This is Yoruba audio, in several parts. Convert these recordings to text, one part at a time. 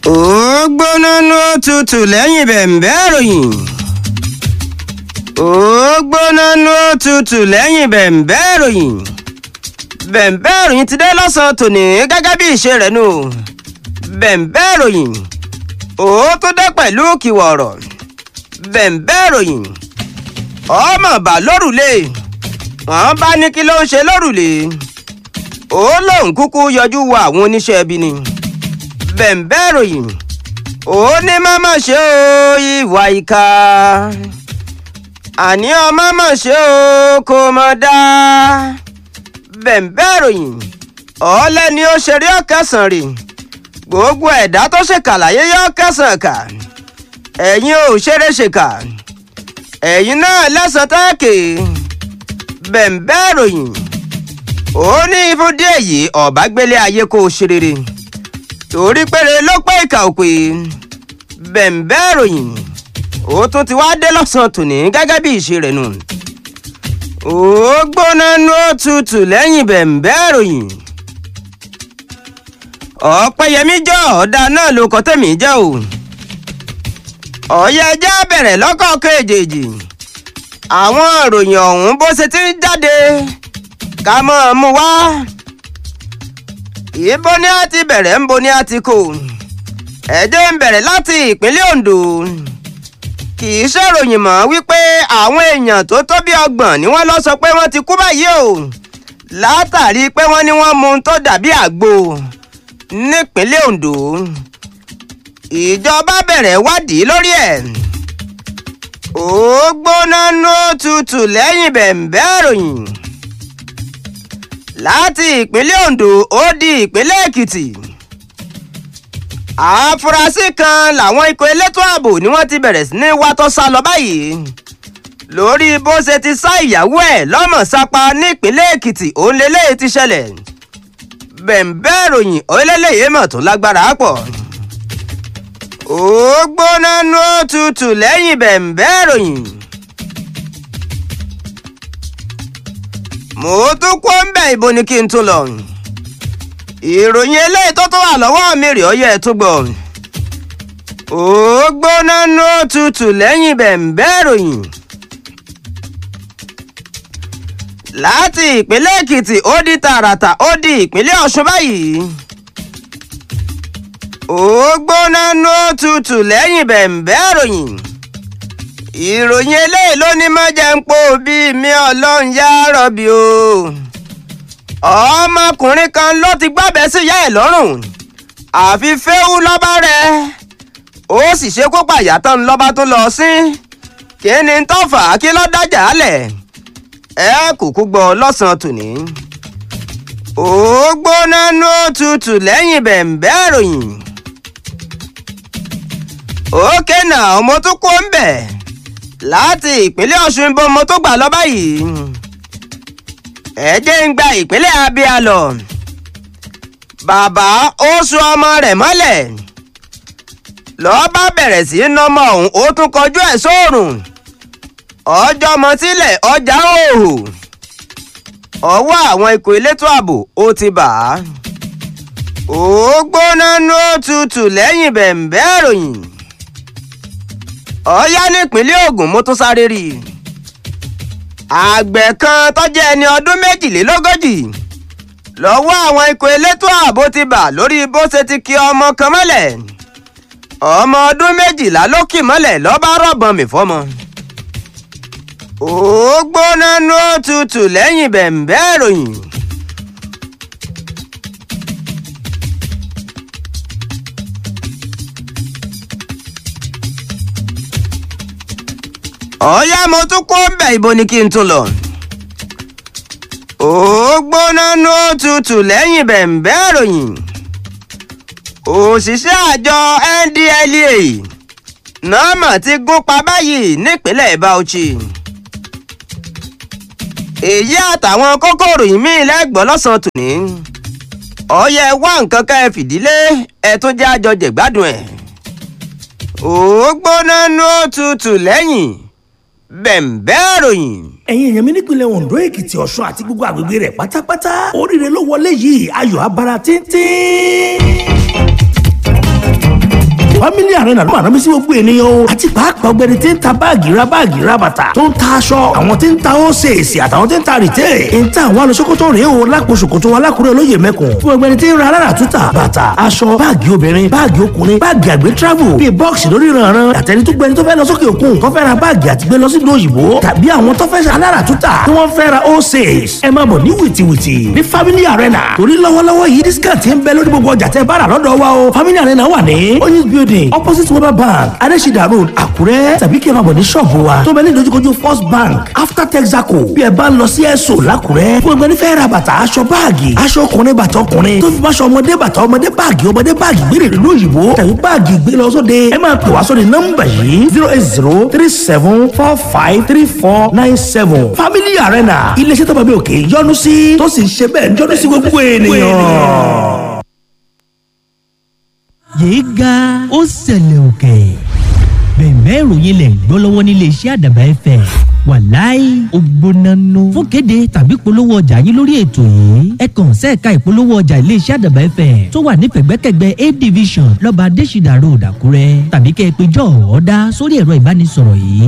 ó gbóná ní òtútù lẹ́yìn bẹ̀m̀bẹ́ ìròyìn. ó gbóná ní òtútù lẹ́yìn bẹ̀m̀bẹ́ ìròyìn. bẹ̀m̀bẹ́ ìròyìn ti dé lọ́sàn-án tòní gẹ́gẹ́ bí ìṣe rẹ̀ nù. bẹ̀m̀bẹ́ ìròyìn ó tó dé pẹ̀lú kìwọ̀ ọ̀rọ̀. bẹ̀m̀bẹ́ ìròyìn ọmọ bà lórùlé wọ́n bá ní kí ló ń ṣe lórùlé. ó lóun kúkú yọjú wo àwọn oníṣẹ́ ibi ni. bẹ̀m̀bẹ́ ìròyìn ó ní mọ́mọ́ ṣe o ìwà ìka. àní ọmọ mọ̀ ṣe o kò mọ̀ dá. bẹ̀m̀bẹ́ ìròyìn ọ̀lẹ́ni ó ṣeré ọ̀kẹ́sàn rè gbogbo ẹ̀dá tó ṣèkà láyé yọ kẹsàn kà. ẹ̀yin ò ṣeré ṣèkà ẹ̀yin náà lẹ́sàn tẹ́ẹ̀kì. bẹ̀m̀bẹ́ ìròyìn ó ní fún díẹ̀ yìí ọ̀bá gbélé ayé kó o ṣe rere torí péré ló pé ìkà ò pé. bẹ̀m̀bẹ́ ìròyìn ó tún ti wá dé lọ́sàn-án tòní gẹ́gẹ́ bí ìṣe rẹ̀ nù. ó gbóná ní òtútù lẹ́yìn bẹ̀m̀bẹ́ ìròyìn. ọ̀pẹ̀yẹmí jọ ọ̀dà náà ló kọ́ tẹ̀mí jẹ́ o. ọ̀yẹ́ ẹjẹ́ bẹ̀rẹ̀ lọ́kọ̀ọ̀kan èjèèjì. àwọn ìròyìn ọ̀hún bó ṣe ti ń jáde ká mọ́ ọ mú wá. ibo ni a ti bẹ̀rẹ̀ ń bo ni a ti kò. ẹ jẹ́ ń bẹ̀rẹ̀ láti ìpínlẹ̀ Ondo. kì í ṣèròyìn mọ́ wípé àwọn èèyàn tó tó bí 30 ni wọ́n lọ sọ pé wọ́n ti kú báyìí o. látàrí pé wọ́n ní wọ́n mu ohun tó dàbí àgbo nípínlẹ̀ Ondo. ìjọba bẹ̀rẹ̀ wádìí lórí ẹ̀. ó gbóná ní òtútù lẹ́yìn bẹ̀m̀bẹ́ ìròyìn. láti ìpínlẹ̀ Ondo ó di ìpínlẹ̀ Èkìtì. àfúrásì kan làwọn ikọ̀ elétò ààbò ni wọ́n ti bẹ̀rẹ̀ sí ní wá tó sá lọ báyìí lórí bó ṣe ti sá ìyàwó ẹ̀ lọ́mọ sápá nípínlẹ̀ Èkìtì òun lélẹ́yìí ti ṣẹlẹ̀. bẹ̀m̀bẹ́ ìròyìn orílẹ̀-èdè mọ̀ tó lágbára pọ̀. ó gbóná ní òtútù lẹ́yìn bẹ̀m̀bẹ́ ìròyìn. mo tún kó ń bẹ̀ ibo ni kí n tún lọ. ìròyìn eléyìí tó wà lọ́wọ́ mi rè ọyẹ́ tó gbọ́. ó gbóná ní òtútù lẹ́yìn bẹ̀m̀bẹ́ ìròyìn. láti ìpínlẹ̀ Èkìtì ó di tààràtà ó di ìpínlẹ̀ Ọ̀ṣun báyìí. ó gbóná ní òtútù lẹ́yìn bẹ̀m̀bẹ́ ìròyìn. ìròyìn eléyìí ló ní má jẹ́ ń pò bí mi ọlọ́run yá rọ̀bì o. ọmọkùnrin kan ló ti gbábẹ́ sí ìyá ẹ̀ lọ́rùn àfi fẹ́hù lọ́ba rẹ̀ ó sì ṣekú pàyà tán lọ́ba tó lọ sí. kí ni tó fà á kí ló dájà á lẹ̀ ẹ kúkú gbọ́ lọ́sàn-án tòní. ó gbóná ní òtútù lẹ́yìn bẹ̀m̀bẹ́ ìròyìn. òkè náà mo tún kó ń bẹ̀ láti ìpínlẹ̀ Ọ̀ṣun bó mo tó gbà lọ báyìí. ẹ jẹ́ ń gba ìpínlẹ̀ Abia lọ. bàbá ó so ọmọ rẹ̀ mọ́lẹ̀ lọ́ọ́ bá bẹ̀rẹ̀ sí í nọmọ ọ̀hún ó tún kọjú ẹ̀ sóòrùn. ọjọ́ mọ sílẹ̀ ọjà òhò. ọwọ́ àwọn ikọ̀ elétò ààbò ó ti bà á. ó gbóná ní òtútù lẹ́yìn bẹ̀m̀bẹ́ ìròyìn. ọ̀yá nípínlẹ̀ Ògùn mo tún sáré rí i. àgbẹ̀ kan tó jẹ́ ẹni ọdún 42 lọ́wọ́ àwọn ikọ̀ elétò ààbò ti bà lórí bó ṣe ti kì ọmọ kan mọ́lẹ̀. ọmọ ọdún 12 ló kì mọ́lẹ̀ ló bá rọ̀bọ̀n mi fọ́mọ. ó gbóná ní òtútù lẹ́yìn bẹ̀m̀bẹ́ ìròyìn. ọ̀yá mo tún kó ń bẹ̀ ibo ni kí n tún lọ. ó gbóná ní òtútù lẹ́yìn bẹ̀m̀bẹ́ ìròyìn. òṣìṣẹ́ àjọ NDLEA náà mà ti gún pa báyìí nípínlẹ̀ Bauchi. èyí àtàwọn kókòrò míì lẹ́gbọ́n lọ́sàn-án tòní. ọ̀yẹ́ wá nǹkan ká ẹ fìdílé ẹ tún jẹ́ àjọ jẹ̀gbádùn ẹ̀. ó gbóná ní òtútù lẹ́yìn bẹ̀m̀bẹ́ ìròyìn. ẹ̀yin èèyàn mi nípìnlẹ̀ Ondo Èkìtì Ọ̀ṣun àti gbogbo àgbègbè rẹ̀ pátápátá oríire ló wọlé yìí ayọ̀ abara tíntín. Family Arena ló máa rán mi sí gbogbo ènìyàn o àti pàápàá ọgbẹ́ni tí ń ta báàgì ra bàtà tó ń ta aṣọ àwọn tí ń ta óṣèṣì àtàwọn tí ń ta rìtẹ́ ń ta àwọn alọ́sọ́kótó rèé o lápò ṣòkòtò alákùrẹ́ olóyè mẹ́kùn fún ọgbẹ́ni tí ń ra alára túta bàtà aṣọ báàgì obìnrin báàgì ọkùnrin báàgì àgbẹ̀ travel bíi bọ́ọ̀sì lórí ìrànràn àtẹni tó gbẹni tó fẹ́ lọ sókè òkun tó fẹ́ ra báàgì àti gbé lọ sí ìlú òyìnbó tàbí àwọn tó fẹ́ alára túta tí wọ́n fẹ́ ra óṣèṣì ẹ máa bọ̀ ní wìtìwìtì ní Family Arena torí lọ́wọ́lọ́wọ́ yìí discount ń bẹ lórí gbogbo ọjà tẹ́ bá rà lọ́dọ̀ wa o Family Arena wà ní oyinz building opposite Weber Bank Adesida Road Àkúrẹ́ tàbí kí ẹ máa bọ̀ ní ṣọ́ọ̀bù wa tó bẹ ní ìdojúkojú First Bank after Texaco bí ẹ bá ń lọ sí ẹ̀sọ́ l'Àkúrẹ́ fún ẹgbẹ́ nífẹ̀ẹ́ ra bàtà aṣọ báàgì aṣọ ọkùnrin bàtà ọkùnrin tó fi báṣọ ọmọdé bàtà ọmọdé báàgì gbére ìlú òyìnbó tàbí báàgì gbé lọ sóde ẹ máa pè wá sóde nọ́mbà yìí 08037453497 Family Arena iléeṣẹ́ tó bá bí òkè yọ́nú sí tó sì ń ṣe bẹ́ẹ̀ yọ́nú sí gbogbo ènìyàn. yéé ga ó ṣẹlẹ̀ òkè bẹ̀ẹ̀bẹ̀ ìròyìn lẹ̀ gbọ́ lọ́wọ́ nílé iṣẹ́ Àdàbà FM wàláì ògbónánú fún kéde tàbí polówó ọjà yín lórí ètò yìí ẹ kàn sẹ́ẹ̀ka ìpolówó ọjà ilé iṣẹ́ Àdàbà FM tó wà ní pẹ̀gbẹ́kẹ̀gbẹ́ A division lọ́ba Adésìdà Road Àkúrẹ́ tàbí kẹ́ ẹ pé jọ̀ọ́ ọ̀dá sórí ẹ̀rọ ìbánisọ̀rọ̀ yìí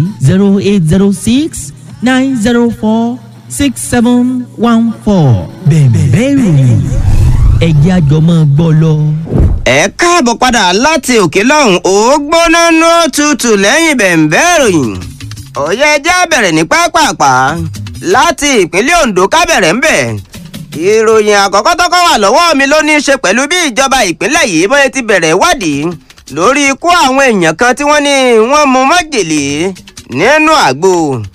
08069046714 bẹ̀ẹ̀bẹ̀ ìròyìn ẹ̀jẹ̀ àjọmọ́ gbọ́ lọ. ẹ káàbọ̀ padà láti òkè lọ́hùn ó gbóná ní òtútù lẹ́yìn bẹ̀ǹbẹ̀ ìròyìn òye ẹjẹ́ bẹ̀rẹ̀ ní pápápá láti ìpínlẹ̀ Ondo ká bẹ̀rẹ̀ ń bẹ̀. ìròyìn àkọ́kọ́ tọ́kọ́ wà lọ́wọ́ mi ló ní í ṣe pẹ̀lú bí ìjọba ìpínlẹ̀ yìí bóyá ti bẹ̀rẹ̀ ìwádìí lórí ikú àwọn èèyàn kan tí wọ́n ní wọ́n mu májèlé nínú àgbo.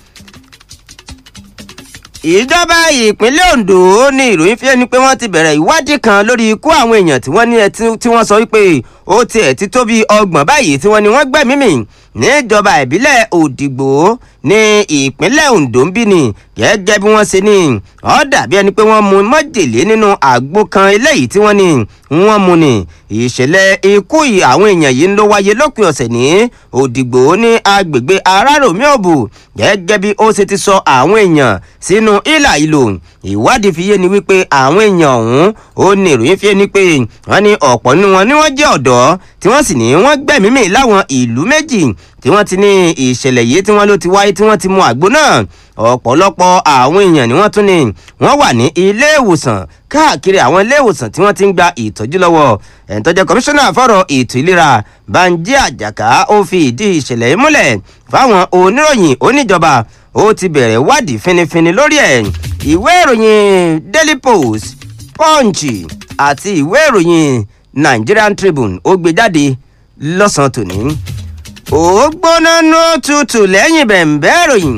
ìjọba ìpínlẹ̀ Ondo ní ìròyìn fi ẹni pé wọ́n ti bẹ̀rẹ̀ ìwádìí kan lórí ikú àwọn èèyàn tí wọ́n ní tí wọ́n sọ wípé ó tiẹ̀ ti tó bí 30 báyìí tí wọ́n ní wọ́n gbẹ̀mí mì níjọba ìbílẹ̀ Òdìgbò ní ìpínlẹ̀ Ondo ń bí ni gẹ́gẹ́ bí wọ́n ṣe ní ó dàbí ẹni pé wọ́n mu májèlé nínú àgbo kan eléyìí tí wọ́n ní wọ́n mu ni. ìṣẹ̀lẹ̀ ikú àwọn èèyàn yìí ló wáyé lópin ọ̀sẹ̀ ní Òdìgbò ní agbègbè Arárọ̀mí Òbù gẹ́gẹ́ bí ó ṣe ti sọ àwọn èèyàn sínú ìlà ìlò. ìwádìí fi yé ni wípé àwọn èèyàn ọ̀hún ó ní ìròyìn fi yé ni pé wọ́n ní ọ̀pọ̀ nínú wọn ni wọ́n jẹ́ ọ̀dọ́ tí wọ́n sì ní wọ́n gbẹ̀mí mì láwọn ìlú méjì tí wọ́n ti ní ìṣẹ̀lẹ̀ yìí tí wọ́n ló ti wáyé tí wọ́n ti mu àgbo náà. ọ̀pọ̀lọpọ̀ àwọn èèyàn ni wọ́n tún ní wọ́n wà ní ilé ìwòsàn káàkiri àwọn ilé ìwòsàn tí wọ́n ti ń gba ìtọ́jú lọ́wọ́. ẹni tó jẹ́ kọmíṣánná fọ́rọ̀ ètò ìlera Banji Àjàká ó fi ìdí ìṣẹ̀lẹ̀ yìí múlẹ̀ fáwọn oníròyìn oníjọba ó ti bẹ̀rẹ̀ wádìí finifini lórí ẹ̀. ìwé ìròyìn Daily Post, Punch àti ìwé ìròyìn Nigerian Tribune ó gbé jáde lọ́sàn-án tòní. ó gbóná ní òtútù lẹ́yìn bẹ̀ǹbẹ̀ ìròyìn.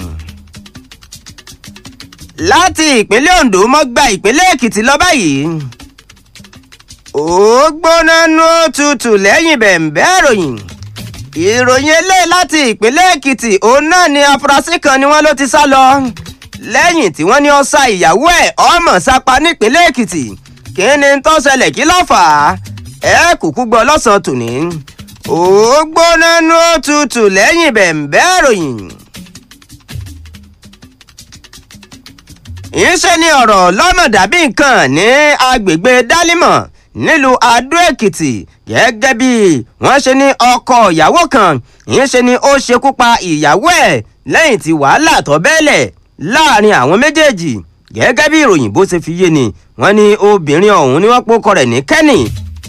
láti ìpínlẹ̀ Ondo mọ́ gba ìpínlẹ̀ Èkìtì lọ báyìí. ó gbóná ní òtútù lẹ́yìn bẹ̀ǹbẹ̀ ìròyìn. ìròyìn eléyìí láti ìpínlẹ̀ Èkìtì òun náà ni afurasí kan ni wọ́n ló ti sá lọ lẹ́yìn tí wọ́n ní ó sa ìyàwó ẹ̀ ọmọ sápá nípínlẹ̀ Èkìtì. kí ni tó ṣẹlẹ̀ kí ló fà á ẹ kúkú gbọ́ lọ́sàn-án tòní. ó gbóná ní òtútù lẹ́yìn bẹ̀ǹbẹ̀ ìròyìn. ìṣe ni ọ̀rọ̀ lọ́nà dàbí nǹkan ní agbègbè Dálímọ̀ nílùú Adó Èkìtì gẹ́gẹ́ bí wọ́n ṣe ní ọkọ ìyàwó kan ìṣe ni ó ṣekú pa ìyàwó ẹ̀ lẹ́yìn tí wàhálà tó bẹ́lẹ̀ láàrin àwọn méjèèjì. gẹ́gẹ́ bí ìròyìn bó ṣe fi yé ni wọ́n ní obìnrin ọ̀hún ni wọ́n pòkọ rẹ̀ ní Kenny.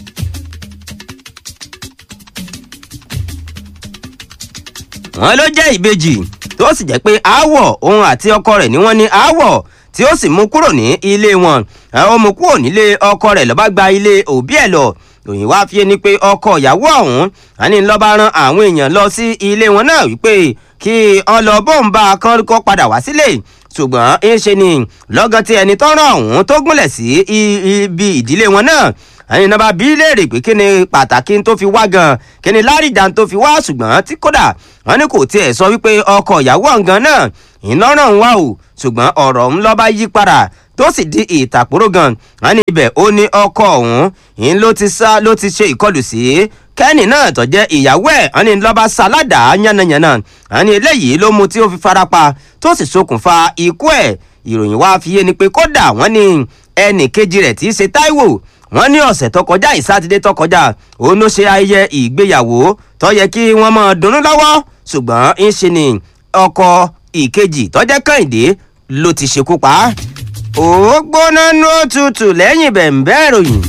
wọ́n ló jẹ́ ìbejì tó sì jẹ́ pé aáwọ̀ òun àti ọkọ rẹ̀ ni wọ́n ní aáwọ̀ tí ó sì mú kúrò ní ilé wọn. ó mú kúrò nílé ọkọ rẹ̀ ló bá gba ilé òbí ẹ̀ lọ. òyìn wá fi ni pé ọkọ ìyàwó ọ̀hún àní ló bá rán àwọn èèyàn lọ sí ilé wọn náà wípé kí wọ́n lọ bóun bá a kán kó padà wá sílé. ṣùgbọ́n ń ṣe ni lọ́gán tí ẹni tọ́rọ̀ ọ̀hún tó gúnlẹ̀ sí ibi ìdílé wọn náà ẹ̀yin náà bá bí léèrè pé kí ni pàtàkì tó fi wá gan kí ni láríjà tó fi wá ṣùgbọ́n tí kódà wọn ní kò tiẹ̀ sọ wípé ọkọ ìyàwó ọ̀gán náà ìlọ́rọ̀ ń wá o ṣùgbọ́n ọ̀rọ̀ ń lọ́ bá yí padà tó sì di ìtàkùrọ̀ gan wọn ní ibẹ̀ ó ní ọkọ ọ̀hún ìyẹn ló ti ṣe ìkọlù sí Kenny náà tó jẹ́ ìyàwó ẹ̀ wọn ní lọ́ba sáládà yánnayànna wọn ní eléyìí ló mú tí ó fi farapa tó sì ṣokùnfà ikú ẹ̀. ìròyìn wá fi yé ni pé kódà wọn ní ẹnì kejì rẹ̀ tí í ṣe Táíwò wọ́n ní ọ̀sẹ̀ tó kọjá ìsátidé tó kọjá òun ló ṣe ayẹyẹ ìgbéyàwó tó yẹ kí wọ́n máa dunnú lọ́wọ́ ṣùgbọ́n ń ṣe ni ọkọ ìkejì tó jẹ́ Kẹ́hìndé ló ti ṣekú pa á. ó gbóná ní òtútù lẹ́yìn bẹ̀m̀bẹ́ ìròyìn.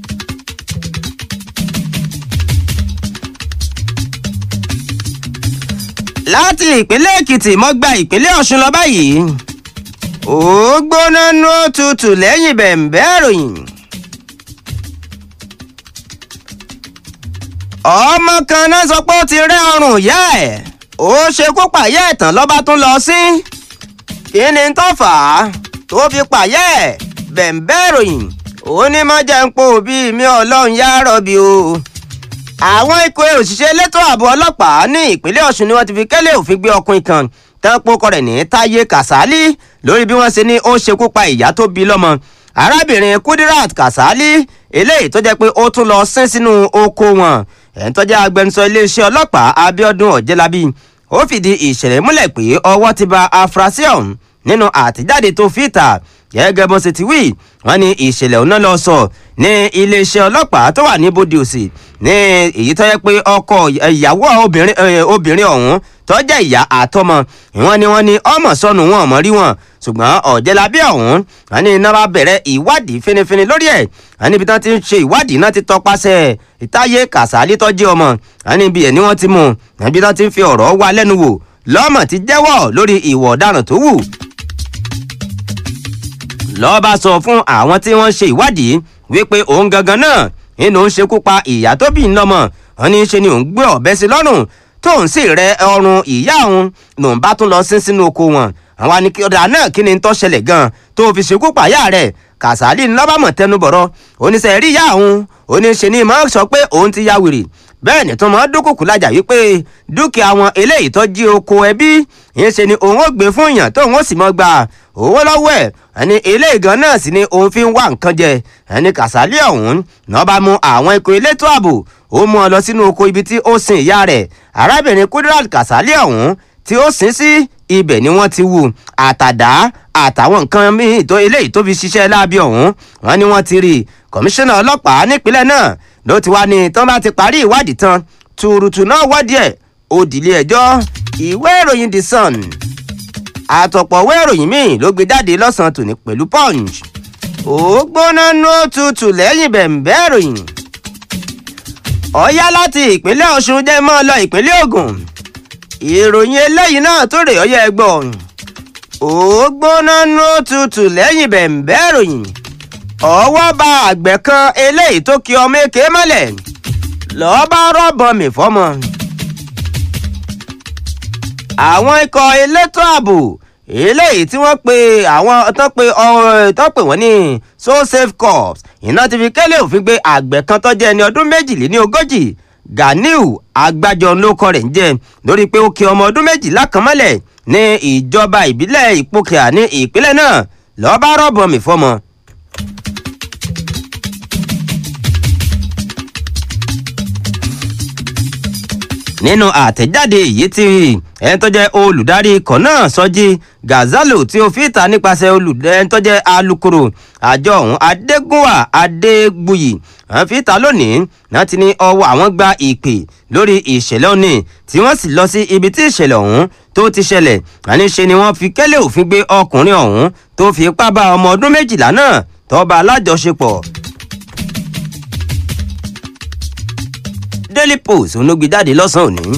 láti ìpínlẹ̀ Èkìtì mo gba ìpínlẹ̀ Ọ̀ṣun lọ báyìí. ó gbóná ní òtútù lẹ́yìn bẹ̀m̀bẹ́ ìròyìn. ọmọ kan náà sọ pé ó ti rẹ́ ọrùn ìyá ẹ̀ ó ṣekú pàyẹ́ ẹ̀ tán lọ́ba tún lọ sí. kí ni tó fà á tó fi pàyẹ́ ẹ̀ bẹ̀m̀bẹ́ ìròyìn. ó ní má jẹ́ ń po òbí mi ọlọ́run yá rọ̀bì o. àwọn ikọ̀ òṣìṣẹ́ elétò ààbò ọlọ́pàá ní ìpínlẹ̀ Ọ̀ṣun ni wọ́n ti fi kẹ́lẹ́ òfin gbé ọkùnrin kan tán pókọ rẹ̀ ní Táyé Kàsálí lórí bí wọ́n ṣe ní ó ṣekú pa ìyá tó bí lọ́mọ. arábìnrin Kudirat Kàsálí eléyìí tó jẹ́ pé ó tún lọ sín sínú oko wọn. ẹ̀ń tó jẹ́ agbẹnusọ iléeṣẹ́ ọlọ́pàá Abíọ́dún Ọ̀jẹ́lábí ó fìdí ìṣẹ̀lẹ̀ múlẹ̀ pé ọwọ́ ti ba afurasí ọ̀hún nínú àtijáde tó fi ìta gẹ́gẹ́ bó ṣe ti wí. wọ́n ní ìṣẹ̀lẹ̀ ọ̀hún lọ sọ ní iléeṣẹ́ ọlọ́pàá tó wà ní Bódì Òsì ní èyí tó yẹ pé ọkọ ìyàwó obìnrin ọ̀hún tó jẹ́ ìyá àtọmọ wọ́n ní ọmọ sọnù wọn ọmọ rí wọn ṣùgbọ́n Ọ̀jẹ́lábí ọ̀hún wọ́n ní iná bá bẹ̀rẹ̀ ìwádìí finifini lórí ẹ̀ wọ́n níbi tí wọ́n ti ń ṣe ìwádìí náà ti tọpasẹ̀ Táyé Kàsálí tó jẹ́ ọmọ wọ́n níbi ẹ̀ ni wọ́n ti mú níbi tí wọ́n ti ń fi ọ̀rọ̀ wá lẹ́nu wò lọ́mọ ti jẹ́wọ́ lórí ìwà ọ̀daràn tó wù. lọ́ba sọ fún àwọn tí wọ́n ṣe ìwádìí wípé òun gangan náà nínú ń ṣekú pa ìyá tó bí lọ́mọ wọ́n ní ṣe ni òun gbé ọ̀bẹ sí lọ́rùn tóun sì rẹ ọrùn ìyá òun lòun bá tún lọ sí sínú oko wọn. àwọn anìkíọ̀dà náà kí ni tó ṣẹlẹ̀ gan tó fi ṣekú pa ìyá rẹ̀. Kàsálí ní lọ́bàmọ̀ tẹnubọ̀rọ̀ oníṣẹ́ rí ìyá òun oníṣẹ́ ni mọ́ sọ pé òun ti ya wèrè bẹ́ẹ̀ ni tó mọ́ dúkùkù lájà wípé dúkìá wọn eléyìí tó jí oko ẹbí ìṣe ni òun ó gbé fún èèyàn tóun ó sì mọ́ gba owó lọ́wọ́ ẹ̀ ẹni eléyìí gan náà sì ni òun fi ń wá nǹkan jẹ. ẹni Kàsálí ọ̀hún náà bá mú àwọn ikọ̀ elétò ààbò ó mú ọ lọ sínú oko ibi tí ó sin ìyá rẹ̀ arábìnrin Kudirat Kàsálí ọ̀hún tí ó sin sí ibẹ̀ ni wọ́n ti wú àtàdá àtàwọn nǹkan míì tó eléyìí tó fi ṣiṣẹ́ láabi ọ̀hún wọ́n ní wọ́n ti rí kọmíṣánná ọlọ́pàá nípínlẹ̀ náà ló ti wá ní tán bá ti parí ìwádìí tán tuurutu náà wọ́dí ẹ̀ ó dìlé ẹjọ́. ìwé ìròyìn The Sun àtọ̀pọ̀ ìwé ìròyìn míì ló gbé jáde lọ́sàn-án tòní pẹ̀lú Punch. ó gbóná nú òtútù lẹ́yìn bẹ̀m̀bẹ́ ìròyìn. ọ̀yá láti ìpínlẹ̀ Ọ̀ṣun jẹ́ mọ́ lọ ìpínlẹ̀ Ògùn. ìròyìn eléyìí náà tó rè ọyẹ ẹgbọ́n. ó gbóná nú òtútù lẹ́yìn bẹ̀m̀bẹ́ ìròyìn. ọwọ́ bá àgbẹ̀ kan eléyìí tó kì ọmọ èké mọ́lẹ̀ lọ́ọ́ bá rọ́bọ̀n mi fọ́mọ. àwọn ikọ̀ elétò ààbò eléyìí tí wọ́n pe àwọn tó pè wọ́n ní So Safe Corps iná ti fi kẹ́lẹ́ òfin gbé àgbẹ̀ kan tó jẹ́ ẹni ọdún 42 Ganiu Agbájọ lóko rẹ̀ ń jẹ́ lórí pé ó kì ọmọ ọdún 12 kan mọ́lẹ̀ ní ìjọba ìbílẹ̀ Ìpókíà ní ìpínlẹ̀ náà lọ́ọ́ bá rọ́bọ̀n mi fọ́mọ. nínú àtẹ̀jáde èyí tí ẹni tó jẹ́ olùdarí ikọ̀ náà Sọ́jí Gazalo tí ó fi ìta nípasẹ̀ ẹni tó jẹ́ alukoro àjọ ọ̀hún Adégúnwà Adégbuyì wọ́n fi ìta lónìí láti ní ọwọ́ àwọn gba ìpè lórí ìṣẹ̀lẹ̀ òní tí wọ́n sì lọ sí ibi tí ìṣẹ̀lẹ̀ ọ̀hún tó ti ṣẹlẹ̀ àníṣe ni wọ́n fi kẹ́lẹ́ òfin gbé ọkùnrin ọ̀hún tó fi ipá bá ọmọ ọdún 12 náà tó bá alájọṣepọ̀. Daily Post onógbé jáde lọ́sàn-án òní.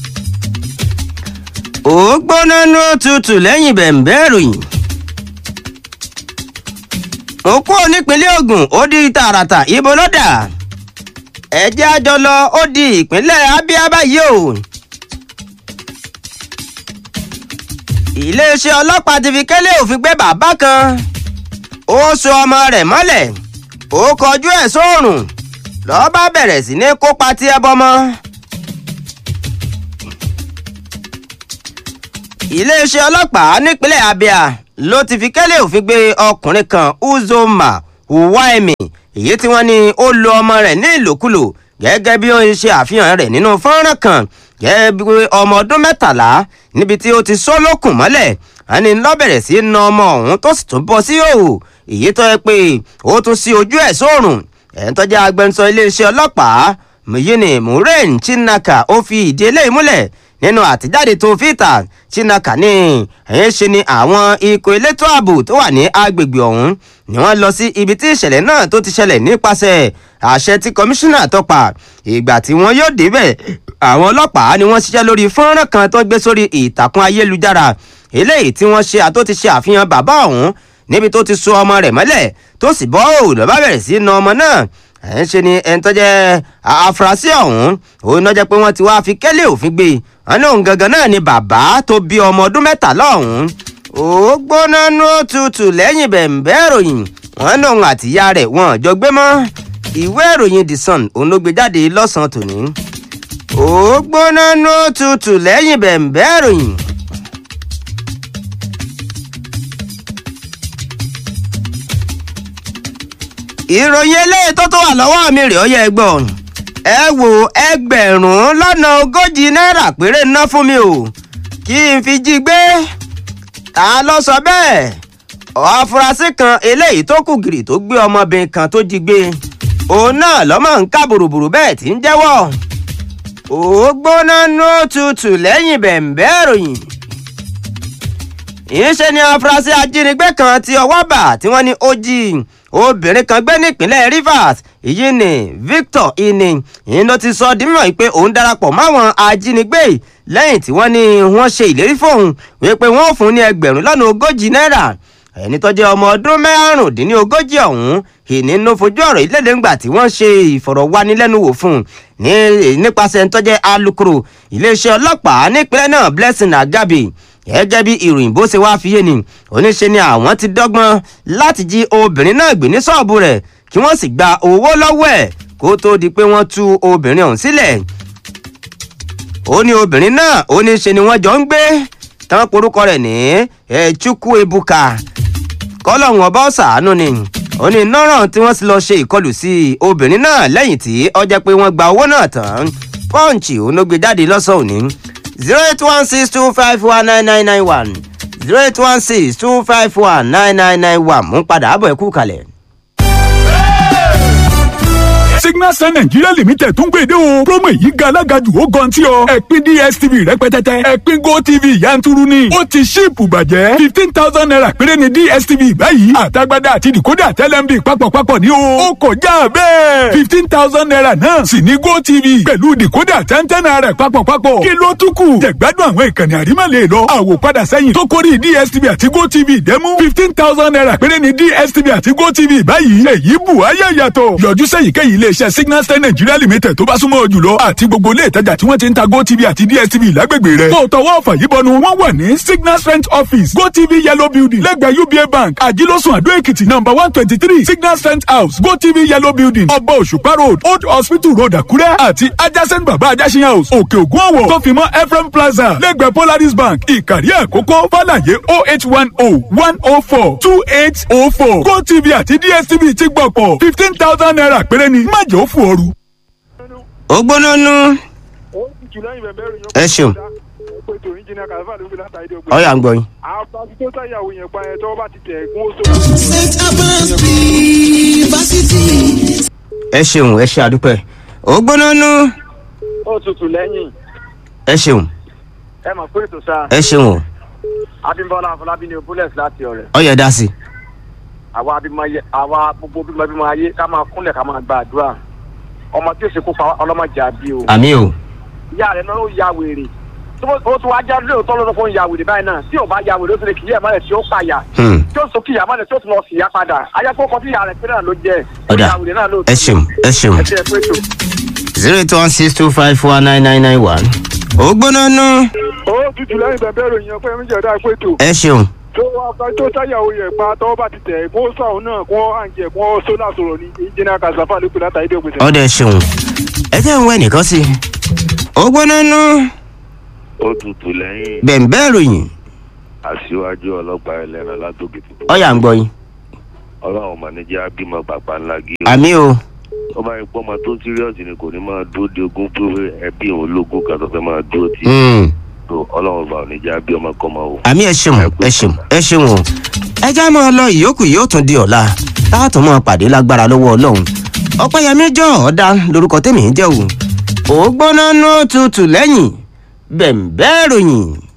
ó gbóná ní òtútù lẹ́yìn bẹ̀m̀bẹ́ ìròyìn. mo kú nípínlẹ̀ Ògùn ó di tààràtà ibo ló dà. ẹ jẹ́ a jọ lọ ó di ìpínlẹ̀ Abia báyìí o. iléeṣẹ́ ọlọ́pàá ti fi kẹ́lẹ́ òfin gbé bàbá kan ó so ọmọ rẹ̀ mọ́lẹ̀ ó kọjú ẹ̀ sóòrùn lọ́ọ́ bá bẹ̀rẹ̀ sí ní kópa tí ẹ bọ́ mọ́. iléeṣẹ́ ọlọ́pàá nípínlẹ̀ Abia ló ti fi kẹ́lẹ́ òfin gbé ọkùnrin kan Uzoma Uwaemi èyí tí wọ́n ní ó lo ọmọ rẹ̀ ní ìlòkulò gẹ́gẹ́ bí wọ́n ṣe àfihàn rẹ̀ nínú fọ́nrán kan gẹ́gẹ́ bí ọmọ ọdún 13 níbi tí ó ti sọ́ lókùn mọ́lẹ̀ àní ló bẹ̀rẹ̀ sí na ọmọ ọ̀hún tó sì tún bọ́ sí òhò èyí tó yẹ pé ó tún sí ojú ẹ̀ sóòrùn ẹni tó jẹ́ agbẹnusọ iléeṣẹ́ ọlọ́pàá Muyini Muren Chinaka ó fi ìdí eléyìí múlẹ̀ nínú àtẹ̀jáde tó fi ìta. Chinaka ní ẹ̀yìn ṣe ni àwọn ikọ̀ elétò ààbò tó wà ní agbègbè ọ̀hún ni wọ́n lọ sí ibi tí ìṣẹ̀lẹ̀ náà tó ti ṣẹlẹ̀ nípasẹ̀ àṣẹ tí kọmíṣánná tó pa. Ìgbà tí wọ́n yóò débẹ̀ àwọn ọlọ́pàá ni wọ́n ṣiṣẹ́ lórí fọ́nrán kan tó gbé sórí ìtàkùn ayélujára eléyìí tí wọ́n ṣe àtó ti ṣe àfihàn bàbá ọ̀hún níbi tó ti so ọmọ rẹ̀ mọ́lẹ̀ tó sì bọ́ òòlù bá bẹ̀rẹ̀ sí na ọmọ náà. ẹ̀ ń ṣe ni ẹni tó jẹ́ afurasí ọ̀hún òun náà jẹ́ pé wọ́n ti wá fi kẹ́lẹ́ òfin gbé wọn lóun gangan náà ni bàbá tó bí ọmọ ọdún mẹ́tàlá ọ̀hún. ó gbóná nú òtútù lẹ́yìn bẹ̀m̀bẹ́ ìròyìn wọn lóun àtìyá rẹ̀ wọn jọ gbé mọ́. ìwé ìròyìn The Sun òun ló gbé jáde lọ́sàn-án tòní. ó gbóná nú òtútù lẹ́yìn bẹ̀m̀bẹ́ ìròyìn. ìròyìn eléyìí tó wà lọ́wọ́ mi rè ó yẹ gbọ́n. ẹ wo ẹgbẹ̀rún lọ́nà ogójì náírà péré ná fún mi o kí n fi jí gbé. ta ló sọ bẹ́ẹ̀? afurasí kan eléyìí tó kù gìrì tó gbé ọmọbìnrin kan tó jí gbé òun náà lọ́mọ ń ká bùrùbùrù bẹ́ẹ̀ tí ń jẹ́wọ́. ó gbóná nú òtútù lẹ́yìn bẹ̀m̀bẹ́ ìròyìn. ìṣe ni afurasí ajínigbé kan tí ọwọ́ bà tí wọ́n ní ó jí obìnrin kan gbé nípínlẹ̀ Rivers èyí ni Victor Ini ìyẹn ló ti sọ di mímọ̀ pé òun darapọ̀ máwọn ajínigbé lẹ́yìn tí wọ́n ní wọ́n ṣe ìlérí fóun wípé wọ́n fún ní ẹgbẹ̀rún lọ́nà ogójì náírà. ẹni tó jẹ́ ọmọ ọdún márùndínlógójì ọ̀hún Ini ló fojú ọ̀rọ̀ ìlédè ńgbà tí wọ́n ṣe ìfọ̀rọ̀wánilẹ́nuwò fún nípasẹ̀ tó jẹ́ alukoro iléeṣẹ́ ọlọ́pàá nípínlẹ̀ náà Blessing Agabi. gẹ́gẹ́ bí ìròyìn bó ṣe wá fi yé ni oníṣe ni àwọn ti dọ́gbọ́n láti jí obìnrin náà gbé ní ṣọ́ọ̀bù rẹ̀ kí wọ́n sì gba owó lọ́wọ́ ẹ̀ kó tó di pé wọ́n tú obìnrin ọ̀hún sílẹ̀. ó ní obìnrin náà oníṣe ni wọ́n jọ ń gbé tán porúkọ rẹ̀ ní Chukwuebuka kọ́lọ́hún ọba ọ̀sàánú ni ó ní nọ́ràn tí wọ́n sì lọ ṣe ìkọlù sí obìnrin náà lẹ́yìn tí ó jẹ́ pé wọ́n gba owó náà tán. Punch òun ló gbé jáde lọ́sàn-án òní 08162519991 08162519991 mú padà bọ̀ ẹ kú kalẹ̀. Signal Sun Nigeria Limited tún gbèdé o. promo yìí ga alága jù ó gan tí ọ. ẹ̀pin DSTV rẹpẹtẹtẹ ẹ̀pin GoTV yanturu ni. ó ti ṣíìpù bàjẹ́ 15,000 naira péré ni DSTV báyìí. àtagbádá àti decoder tẹlẹmbi papọ̀ ni o. ó kọjá bẹ́ẹ̀ 15,000 naira náà sì ní GoTV pẹ̀lú decoder 10 naira papọ̀. kí ló tún kù? jẹ̀gbádùn àwọn ìkànnì àrímọ̀lẹ̀ lọ. àwòpadà sẹ́yìn tó kórìí DSTV àti GoTV dẹ́mú 15,000 naira péré ni DSTV àti GoTV báyìí. èyí bù ayé yàtọ̀. yọjú sẹ́yìnkéyìí iléeṣẹ́ Signal Sun Nigeria Limited tó bá súnmọ́ jùlọ àti gbogbo ilé ìtajà tí wọ́n ti ń ta GoTV àti DSTV lágbègbè rẹ̀. tó tọwọ́ ọ̀fà yìí bọnu wọ́n wà ní Signal Strength Office GoTV Yellow Building lẹ́gbẹ̀ẹ́ UBA Bank Àjílọ́sùn Àdó Èkìtì number 123 Signal Strength House GoTV Yellow Building Ọba Òṣùpá Road Old Hospital Road Àkúrẹ́ àti adjacent Baba Ajásin House Òkè Ògùn Ọ̀wọ̀ tó fi mọ́ Ephraim Plaza lẹ́gbẹ̀ẹ́ Polaris Bank Ìkàrí Àkókò Fálàyé 08101042804 GoTV àti DSTV ti gbọ̀pọ̀ 15,000 naira péré ni má jẹ́ ó fò ooru. ó gbóná nú. ẹ ṣeun. ọyà ń gbọ́ yín. ẹ ṣeun ẹ ṣe àdúpẹ́. ó gbóná nú. ó tutù lẹ́yìn. ẹ ṣeun. ẹ mọ̀ pé ètò sáà. ẹ ṣeun o. Abímbọ́lá Afọlábí ni Bullets láti ọ̀rẹ́. ọyẹ dá sí. àwa gbogbo bímọ ayé ká máa kúnlẹ̀ ká máa gba àdúrà ọmọ tí ó ṣe kó pa ọlọ́mọdé àbí o. àmì o. ìyá rẹ̀ náà ó ya wèrè ó tún wá já lóòótọ́ lọ́dún fún ìyá wèrè báyìí náà tí ò bá ya wèrè ó tún lè kìí ẹ̀ mọ́lẹ̀ tí ó pààyà tí ó sọ kí ìyá mọ́lẹ̀ tí ó tún lọ sí ìyá padà ayẹ́pọ̀ kan tí ìyá rẹ̀ pé náà ló jẹ́ ọ̀dà ẹ ṣeun ẹ ṣeun 08162549991 ó gbóná nú. ó tutù lẹ́yìn bẹ̀bẹ̀ ròyìn ọpẹ́ méjì ọ̀dà ìpètò. ẹ ṣeun. tó sáyàwó yẹn pa tọ́wọ́ bá ti tẹ̀ kó sọ̀rọ̀ náà kó àǹjẹ̀ kó sólà sọ̀rọ̀ ní ìjìnà kàṣàfà ló pè látàrí dé òpèsè. ọ̀dà ẹ ṣeun ẹ jẹ́ ń wẹ́ nìkan sí i ó gbóná nú. ó tutù lẹ́yìn. bẹ̀m̀bẹ́ ròyìn. aṣíwájú ọlọ́pàá ẹlẹ́ran látòkè tó. ọ̀yà ń gbọ́ yín. ọlọ́run mà ní jẹ́ abímọ bàbá ńlá gí. àmì o. ó bá yẹ pé ọmọ tó síríọ̀sì ni kò ní máa dúró de ogún pé ẹbí òun lógún kan tó fẹ́ máa dúró tì. ọlọ́run bá ò ní jẹ́ abí ọmọ kọ́ máa wò. àmì ẹ ṣeun ẹ ṣeun ẹ ṣeun o. ẹ já máa lọ ìyókù yóò tún di ọ̀la láàtún máa pàdé lágbára lọ́wọ́ ọlọ́run ọpẹ́yẹmí jọ ọ̀dà lórúkọ tèmi jẹ́ o. ó gbóná nú tutù lẹ́yìn bẹ̀m̀bẹ́ ìròyìn.